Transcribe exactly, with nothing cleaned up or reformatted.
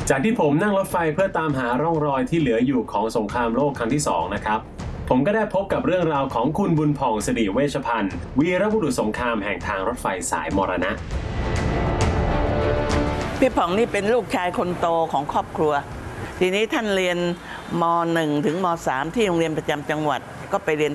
จากที่ผมนั่งรถไฟเพื่อตามหาร่องรอยที่เหลืออยู่ของสงครามโลกครั้งที่สองนะครับผมก็ได้พบกับเรื่องราวของคุณบุญผ่องสิริเวชพันธ์วีรบุรุษสงครามแห่งทางรถไฟสายมรณะพี่ผ่องนี่เป็นลูกชายคนโตของครอบครัวทีนี้ท่านเรียนม หนึ่ง ถึงม สาม ที่โรงเรียนประจำจังหวัดก็ไปเรียน